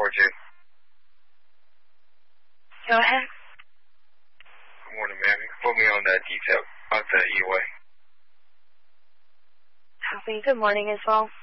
4J. Go ahead. Good morning, ma'am. You can put me on that detail, on the EOA. Copy. Good morning as well.